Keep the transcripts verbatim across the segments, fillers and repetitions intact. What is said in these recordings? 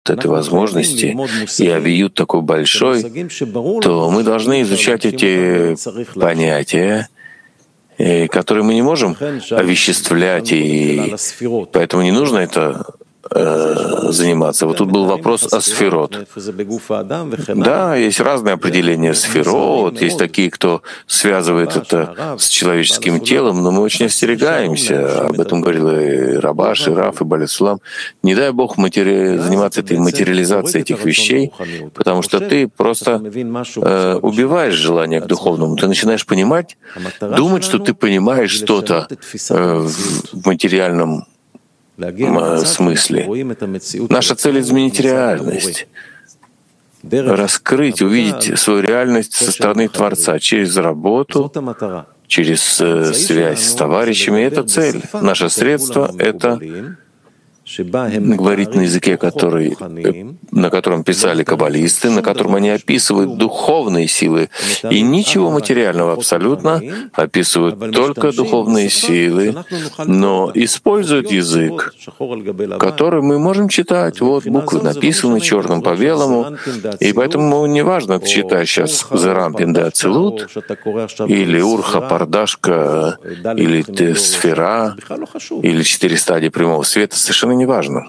этой возможности и объют такой большой, то мы должны изучать эти понятия, которые мы не можем овеществлять, и поэтому не нужно это заниматься. Вот тут был вопрос о сферот. Да, есть разные определения сферот, есть такие, кто связывает это с человеческим телом, но мы очень остерегаемся. Об этом говорил и Рабаш, и Раф, и Балет Сулам. Не дай Бог матери... заниматься этой материализацией этих вещей, потому что ты просто э, убиваешь желание к духовному. Ты начинаешь понимать, думать, что ты понимаешь что-то э, в материальном смысле. Наша цель — изменить реальность, раскрыть, увидеть свою реальность со стороны Творца через работу, через э, связь с товарищами. Это цель. Наше средство — это говорить на языке, который, на котором писали каббалисты, на котором они описывают духовные силы, и ничего материального абсолютно, описывают только духовные силы, но используют язык, который мы можем читать. Вот буквы написаны черным по белому, и поэтому не важно, ты читаешь сейчас «Зерампин де Ацилут» или «Урха Пардашка», или ты «Сфера», или «Четыре стадии прямого света», совершенно не важно.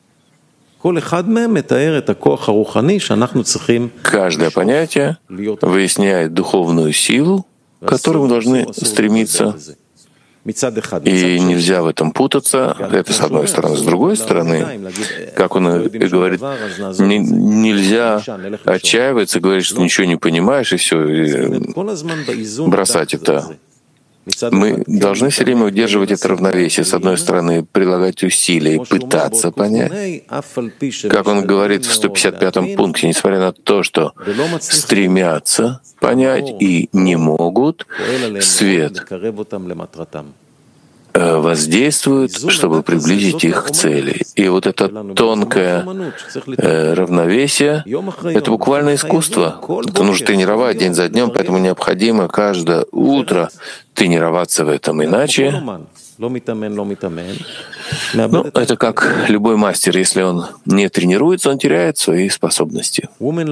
Каждое понятие выясняет духовную силу, к которой мы должны стремиться. И нельзя в этом путаться. Это с одной стороны. С другой стороны, как он и говорит, не, нельзя отчаиваться, говорить, что ничего не понимаешь, и все, и бросать это. Мы должны все время удерживать это равновесие. С одной стороны, прилагать усилия и пытаться понять. Как он говорит в сто пятьдесят пятом пункте, несмотря на то, что стремятся понять и не могут, свет воздействует, чтобы приблизить их к цели. И вот это тонкое э, равновесие — это буквально искусство. Это нужно тренировать день за днем, поэтому необходимо каждое утро тренироваться в этом. Иначе, ну, это как любой мастер. Если он не тренируется, он теряет свои способности.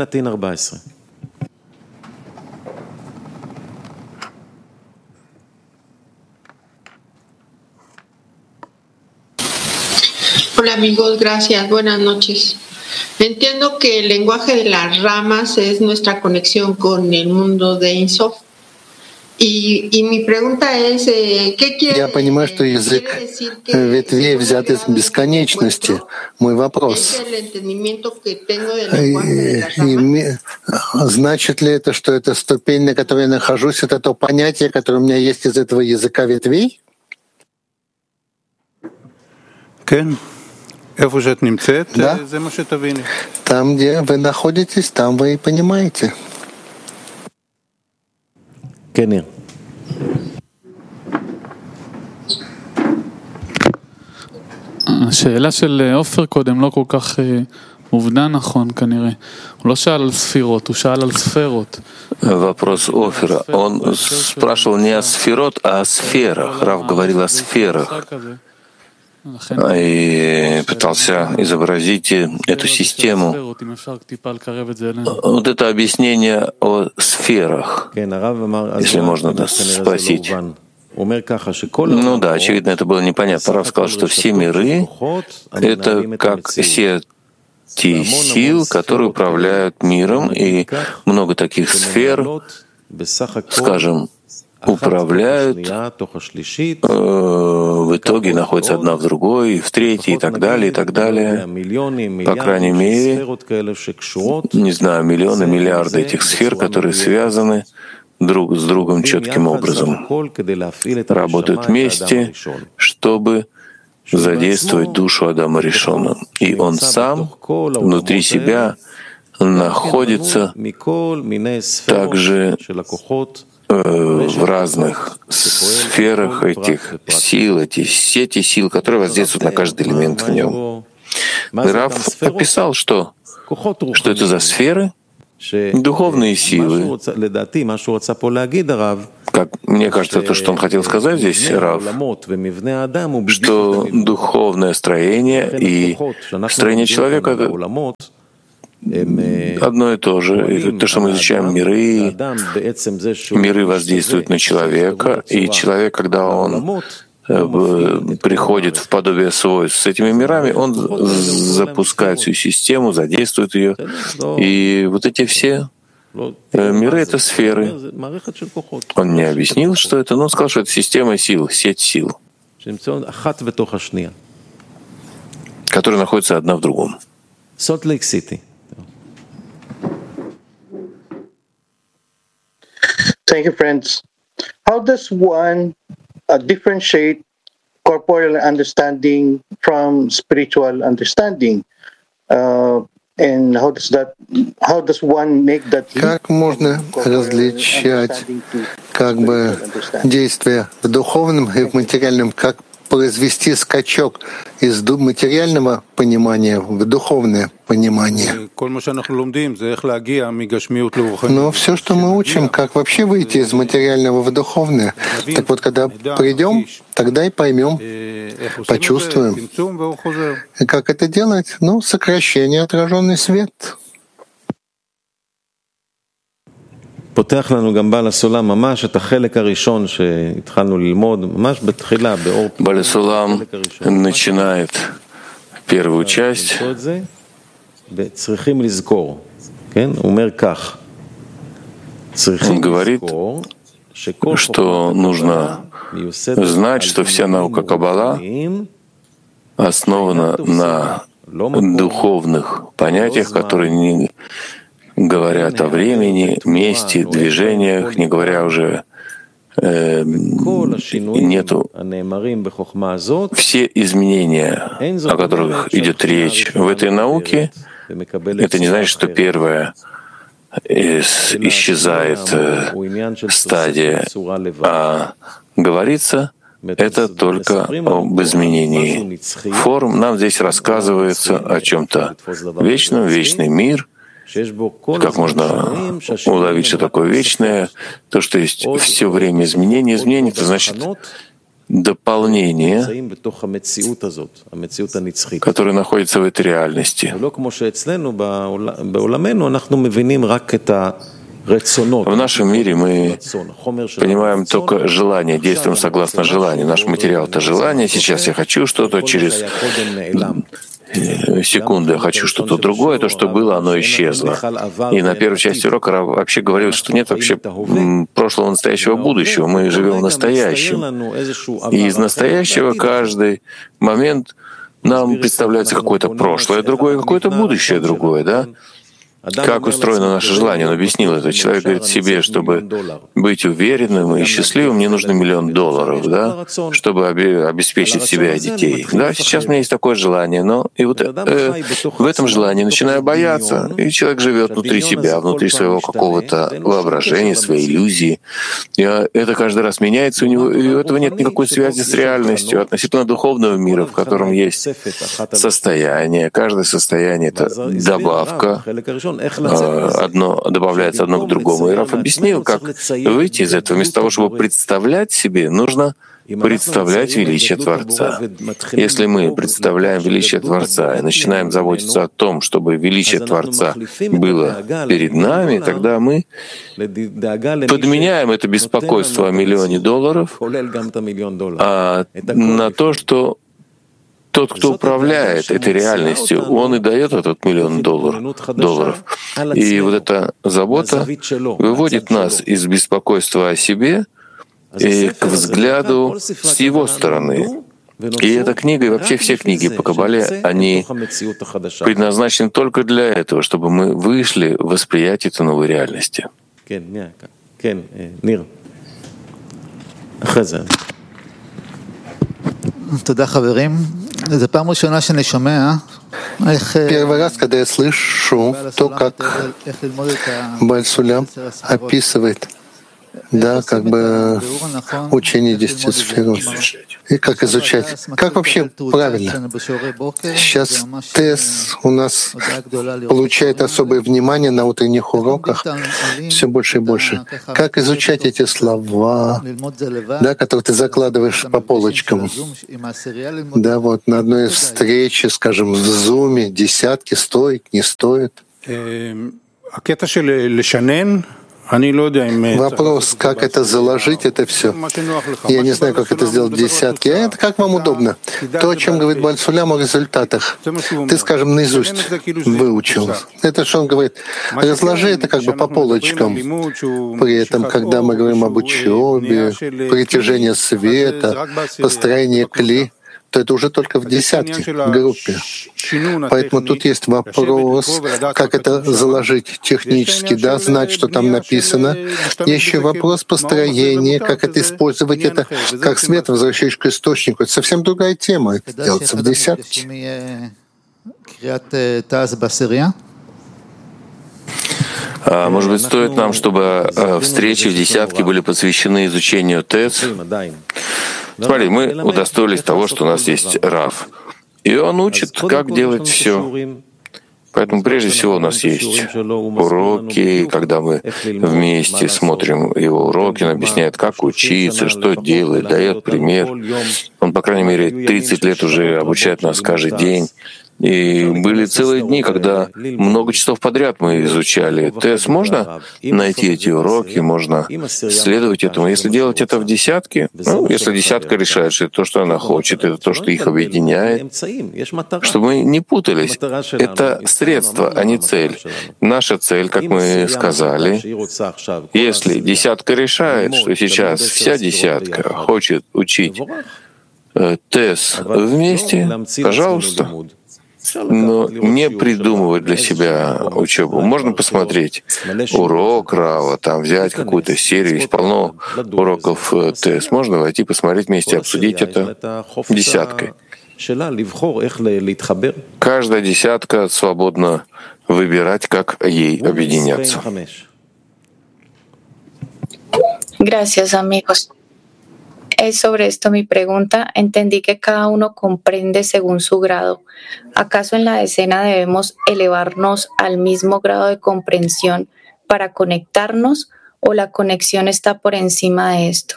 Hola amigos, gracias. Buenas noches. Entiendo que el lenguaje de las ramas es nuestra conexión con el mundo de Ein-Sof. Y, y mi pregunta es, ¿qué quiere, Я понимаю, что язык ветвей взят из бесконечности. Мой вопрос. И, и, значит ли это, что эта ступень, на которой я нахожусь, это то понятие, которое у меня есть из этого языка ветвей? Да. Там, где вы находитесь, там вы и понимаете. Кеннер. השאלה של עופר קודם לא כל כך מובנה נכון כנראה. הוא לא שאל על ספירות, הוא שאל על ספרות. Вопрос Офера. Он спрашивал не о сферот, а о сферах. Рав говорил о сферах. И пытался изобразить эту систему. Вот это объяснение о сферах, если можно да, спросить. Ну да, очевидно, это было непонятно. Рав сказал, что все миры — это как сети сил, которые управляют миром, и много таких сфер, скажем, управляют, э, в итоге находятся одна в другой, в третьей и так далее, и так далее. По крайней мере, не знаю, миллионы, миллиарды этих сфер, которые связаны друг с другом четким образом, работают вместе, чтобы задействовать душу Адама Ришона. И он сам внутри себя находится также в разных сферах этих сил, эти сети сил, которые воздействуют на каждый элемент в нем. Рав описал, что, что это за сферы, духовные силы, Как мне кажется, то, что он хотел сказать здесь, Рав, что духовное строение и строение человека — это одно и то же. И то, что мы изучаем миры, миры воздействуют на человека, и человек, когда он приходит в подобие свойств с этими мирами, он запускает всю систему, задействует ее. И вот эти все миры — это сферы. Он не объяснил, что это, но он сказал, что это система сил, сеть сил, которые находятся одна в другом. Thank you, friends. How does one uh, differentiate corporeal understanding from spiritual understanding? Uh, and how does that? How does one make that? Как можно различать, как бы, действия в духовном и в материальном? Как произвести скачок из материального понимания в духовное понимание? Но все, что мы учим, как вообще выйти из материального в духовное. Так вот, когда придем, тогда и поймем, почувствуем. И как это делать? Ну, сокращение, отраженный свет. פותח לנו גם בעל הסולם ממש את החלק הראשון שהתחלנו ללמוד, ממש בתחילה, באור... בעל הסולם начинает первую часть. צריכים לזכור, כן? הוא אומר כך. Он говорит, что нужно знать, что вся наука Каббала основана на духовных понятиях, которые не говорят о времени, месте, движениях, не говоря уже, э, нету. Все изменения, о которых идет речь в этой науке, это не значит, что первое исчезает стадия, а говорится это только об изменении форм. Нам здесь рассказывается о чем-то вечном, вечный мир. Как можно уловить, что такое вечное? То, что есть все время изменения. Изменение — это значит дополнение, которое находится в этой реальности. В нашем мире мы понимаем только желание, действуем согласно желанию. Наш материал — это желание. Сейчас я хочу что-то, через секунду я хочу что-то другое, то, что было, оно исчезло. И на первой части урока Рав вообще говорил, что нет вообще прошлого, настоящего, будущего. Мы живем в настоящем. И из настоящего каждый момент нам представляется какое-то прошлое другое, какое-то будущее другое, да? Как устроено наше желание? Он объяснил это. Человек говорит себе, чтобы быть уверенным и счастливым, мне нужно миллион долларов, да, чтобы обеспечить себя и детей. Да, сейчас у меня есть такое желание, но и вот э, в этом желании начинаю бояться, и человек живет внутри себя, внутри своего какого-то воображения, своей иллюзии. И это каждый раз меняется у него, и у этого нет никакой связи с реальностью относительно духовного мира, в котором есть состояние. Каждое состояние — это добавка. Одно добавляется одно к другому. И Рав объяснил, как выйти из этого. Вместо того, чтобы представлять себе, нужно представлять величие Творца. Если мы представляем величие Творца и начинаем заботиться о том, чтобы величие Творца было перед нами, тогда мы подменяем это беспокойство о миллионе долларов а на то, что тот, кто управляет этой реальностью, он и дает этот миллион долларов. И вот эта забота выводит нас из беспокойства о себе и к взгляду с его стороны. И эта книга, и вообще все книги по Каббале, они предназначены только для этого, чтобы мы вышли в восприятие этой новой реальности. Первый раз, когда я слышу то, как Бааль Сулам описывает да, как бы учение десяти сферот. И как изучать? Как вообще правильно? Сейчас ТЭС у нас получает особое внимание на утренних уроках все больше и больше. Как изучать эти слова, да, которые ты закладываешь по полочкам? Да, вот на одной из встреч, скажем, в Зуме, десятки стоит, не стоит. Вопрос, как это заложить, это все. Я не знаю, как это сделать в десятке. А это как вам удобно. То, о чем говорит Бааль Сулям, о результатах. Ты, скажем, наизусть выучил. Это что он говорит? Разложи это как бы по полочкам. При этом, когда мы говорим об учебе, притяжении света, построении кли, то это уже только в десятке, в группе. Поэтому тут есть вопрос, как это заложить технически, да, знать, что там написано. Еще вопрос построения, как это использовать, это как свет, возвращаешь к источнику. Это совсем другая тема, это делается в десятке. А, может быть, стоит нам, чтобы э, встречи в десятке были посвящены изучению ТЭС? Смотри, мы удостоились того, что у нас есть Рав. И он учит, как делать все. Поэтому прежде всего у нас есть уроки, когда мы вместе смотрим его уроки, он объясняет, как учиться, что делать, дает пример. Он, по крайней мере, тридцать лет уже обучает нас каждый день. И были целые дни, когда много часов подряд мы изучали ТЭС. Можно найти эти уроки, можно следовать этому. Если делать это в десятке, ну, если десятка решает, что это то, что она хочет, это то, что их объединяет, чтобы мы не путались. Это средство, а не цель. Наша цель, как мы сказали, если десятка решает, что сейчас вся десятка хочет учить ТЭС вместе, пожалуйста. Но не придумывать для себя учебу. Можно посмотреть урок Рава, там взять какую-то серию, есть полно уроков ТЭС. Можно войти, посмотреть вместе, обсудить это десяткой. Каждая десятка свободно выбирать, как ей объединяться. Gracias, amigos. Es sobre esto mi pregunta. Entendí que cada uno comprende según su grado. ¿Acaso en la decena debemos elevarnos al mismo grado de comprensión para conectarnos o la conexión está por encima de esto?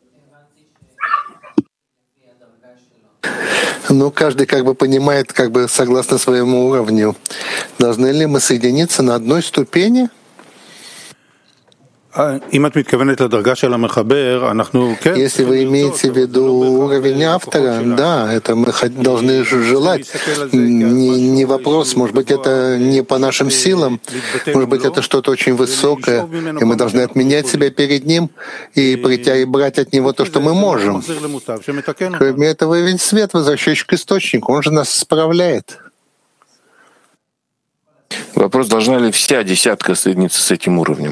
Ну, каждый как бы понимает, как бы согласно своему уровню. Должны ли мы соединиться на одной ступени? Если вы имеете в виду уровень автора, да, это мы должны желать. Не, не вопрос, может быть, это не по нашим силам, может быть, это что-то очень высокое, и мы должны отменять себя перед ним и прийти и брать от него то, что мы можем. Кроме этого, ведь свет, возвращающий к источнику, он же нас справляет. Вопрос, должна ли вся десятка соединиться с этим уровнем?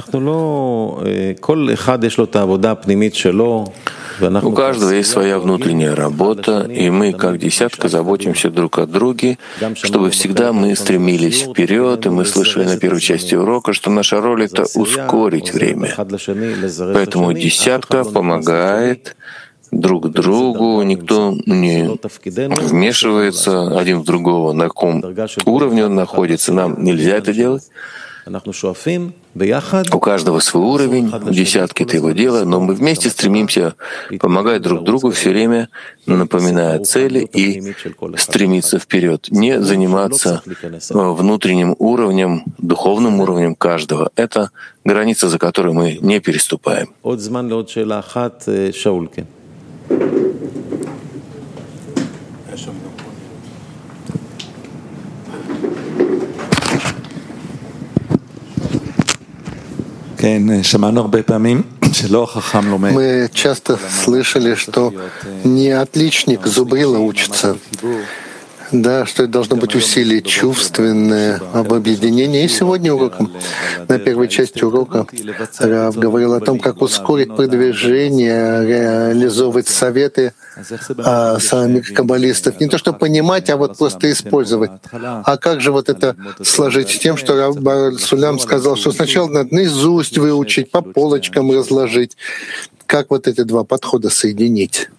У каждого есть своя внутренняя работа, и мы, как десятка, заботимся друг о друге, чтобы всегда мы стремились вперед, и мы слышали на первой части урока, что наша роль — это ускорить время. Поэтому десятка помогает друг другу, никто не вмешивается один в другого, на каком уровне он находится, нам нельзя это делать. У каждого свой уровень, десятки — это его дело, но мы вместе стремимся помогать друг другу все время, напоминая цели и стремиться вперед, не заниматься внутренним уровнем, духовным уровнем каждого. Это граница, за которой мы не переступаем. Мы часто слышали, что не отличник зубрила учится. да, что это должно быть усилие чувственное об объединении. И сегодня уроком, на первой части урока, Рав говорил о том, как ускорить продвижение, реализовывать советы а, самих каббалистов. Не то, чтобы понимать, а вот просто использовать. А как же вот это сложить с тем, что Рав Бар-Сулам сказал, что сначала надо наизусть выучить, по полочкам разложить. Как вот эти два подхода соединить?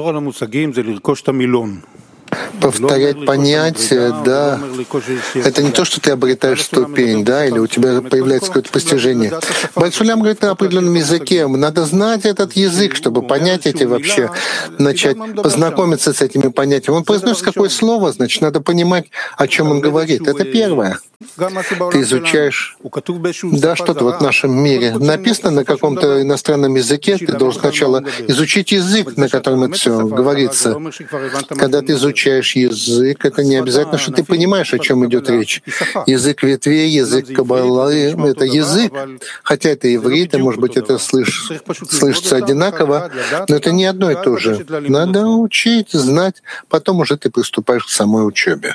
Повторять понятия, да, это не то, что ты обретаешь ступень, да, или у тебя появляется какое-то постижение. Бар-Сулам говорит на определенном языке. Надо знать этот язык, чтобы понять эти вообще, начать познакомиться с этими понятиями. Он произносит какое слово, значит, надо понимать, о чем он говорит. Это первое. Ты изучаешь, да, что-то вот в нашем мире написано на каком-то иностранном языке, ты должен сначала изучить язык, на котором это все говорится. Когда ты изучаешь язык, это не обязательно, что ты понимаешь, о чем идет речь. Язык ветвей, язык каббалы — это язык, хотя это иврит, и, может быть, это слыш, слышится одинаково, но это не одно и то же. Надо учить, знать, потом уже ты приступаешь к самой учебе.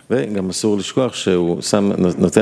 И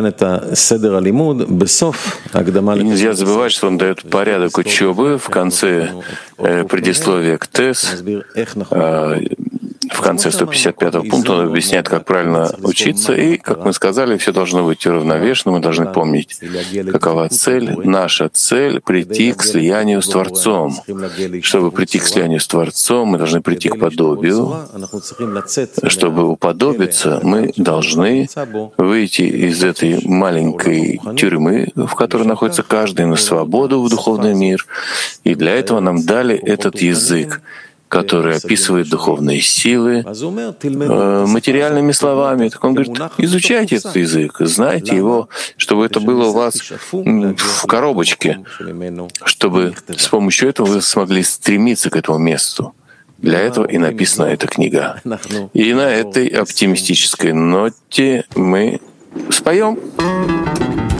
нельзя забывать, что он дает порядок учебы в конце э, предисловия к ТЭС. Э, в конце сто пятьдесят пятого пункта он объясняет, как правильно учиться, и, как мы сказали, все должно быть уравновешено, мы должны помнить, какова цель. Наша цель — прийти к слиянию с Творцом. Чтобы прийти к слиянию с Творцом, мы должны прийти к подобию. Чтобы уподобиться, мы должны выйти из этой маленькой тюрьмы, в которой находится каждый, на свободу в духовный мир. И для этого нам дали этот язык, который описывает духовные силы э, материальными словами. Так он говорит, изучайте этот язык, знайте его, чтобы это было у вас в коробочке, чтобы с помощью этого вы смогли стремиться к этому месту. Для этого и написана эта книга. И на этой оптимистической ноте мы споем.